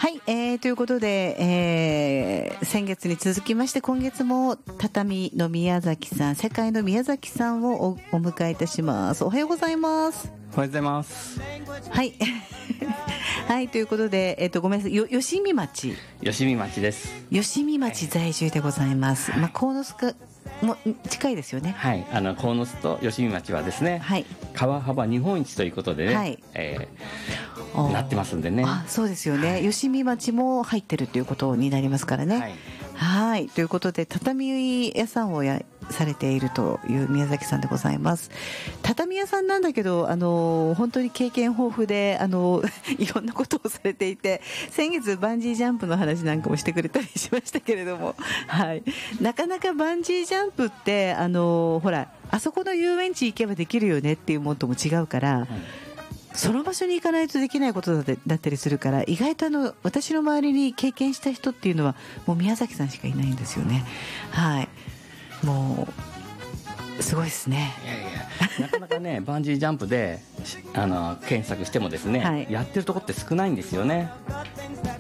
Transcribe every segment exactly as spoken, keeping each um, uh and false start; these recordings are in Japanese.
はい、えー、ということで、えー、先月に続きまして今月も畳の宮崎さん、世界の宮崎さんを お, お迎えいたします。おはようございます。 おはようございます。 はいはいということで、えー、とごめんなさい、よ吉見町吉見町です。 吉見町在住でございます、はい、まあ、鴻巣かも近いですよね。 はい、あの鴻巣と吉見町はですね、はい、川幅日本一ということでね、はい、えー、なってますんでね。 あ、そうですよね、はい、吉見町も入ってるということになりますからね。はい、はいということで畳屋さんをやされているという宮崎さんでございます。畳屋さんなんだけど、あの本当に経験豊富で、あのいろんなことをされていて、先月バンジージャンプの話なんかもしてくれたりしましたけれども、はい、なかなかバンジージャンプってあのほらあそこの遊園地行けばできるよねっていうものとも違うから、はい、その場所に行かないとできないことだったりするから、意外とあの私の周りに経験した人っていうのはもう宮崎さんしかいないんですよね。はい、もうすごいですね。 いやいやなかなかねバンジージャンプであの検索してもですね、はい、やってるとこって少ないんですよね。うん、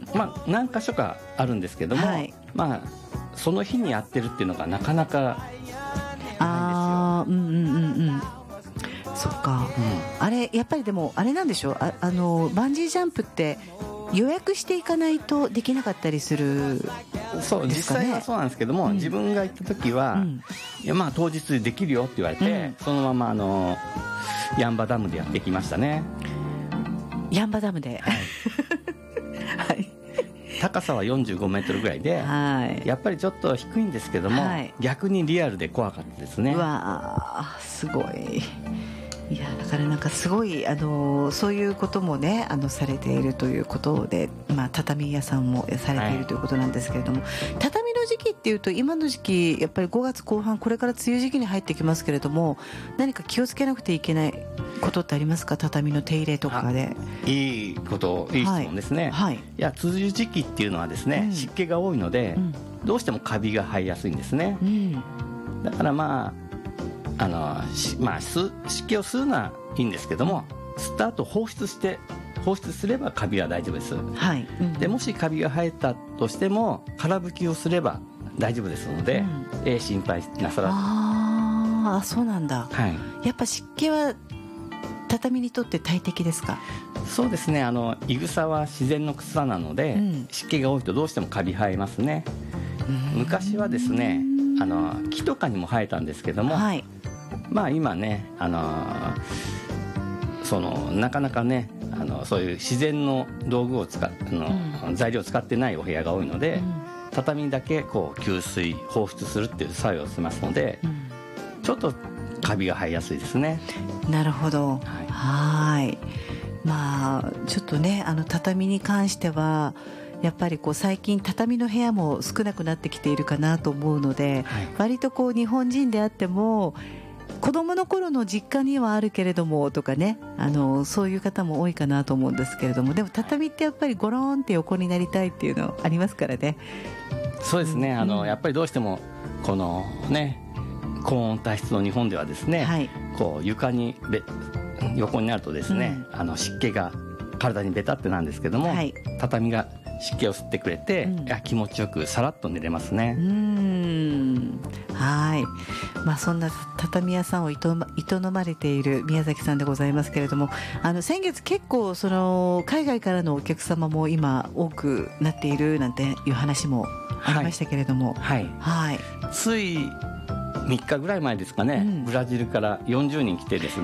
まあ何か所かあるんですけども、はい、まあその日にやってるっていうのがなかなかないんですよ。 あー、うんうんうんうん、そっか、うん、あれやっぱりでもあれなんでしょう、 あ, あのバンジージャンプって予約していかないとできなかったりする、ね、 そう実際はそうなんですけども、うん、自分が行った時は、うん、いやまあ当日できるよって言われて、うん、そのままあのヤンバダムでやってきましたね。 ヤンバダムで、はいはい、 高さはよんじゅうごメートルぐらいで、はい、やっぱりちょっと低いんですけども、はい、逆にリアルで怖かったですね。 うわすごい。いやだからなんかすごいあのそういうこともねあのされているということで、まあ、畳屋さんもされているということなんですけれども、はい、畳の時期っていうと今の時期やっぱりごがつこう半これから梅雨時期に入ってきますけれども、何か気をつけなくていけないことってありますか？畳の手入れとかで。 いいこといい質問ですね。はいはい、いや梅雨時期っていうのはですね、うん、湿気が多いので、うん、どうしてもカビが生えやすいんですね。うん、だからまああのまあ、湿気を吸うのはいいんですけども、吸った後放出して放出すればカビは大丈夫です。はい、うん、でもしカビが生えたとしても空拭きをすれば大丈夫ですので、うん、えー、心配なさらず。 ああそうなんだ。はい、やっぱ湿気は畳にとって大敵ですか？ そうですね、あのいぐさは自然の草なので、うん、湿気が多いとどうしてもカビ生えますね。昔はですねあの木とかにも生えたんですけども、はい、まあ今ね、あのー、そのなかなかねあのそういう自然の道具を使っあの、うん、材料を使ってないお部屋が多いので、うん、畳だけこう吸水放出するっていう作用をしますので、うん、ちょっとカビが生えやすいですね。 なるほど。はい、はいまあちょっとねあの畳に関してはやっぱりこう最近畳の部屋も少なくなってきているかなと思うので、はい、割とこう日本人であっても子供の頃の実家にはあるけれどもとかね、あのそういう方も多いかなと思うんですけれども、でも畳ってやっぱりゴローンって横になりたいっていうのありますからね。 そうですね、うん、あのやっぱりどうしてもこのね高温多湿の日本ではですね、はい、こう床にべ横になるとですね、うん、あの湿気が体にベタってなんですけども、はい、畳が湿気を吸ってくれて、うん、いや気持ちよくさらっと寝れますね。うーんはい、まあ、そんな畳屋さんを営まれている宮崎さんでございますけれども、あの先月結構その海外からのお客様も今多くなっているなんていう話もありましたけれども、 はいはいはい、ついみっかぐらい前ですかね、うん、ブラジルからよんじゅうにん来てです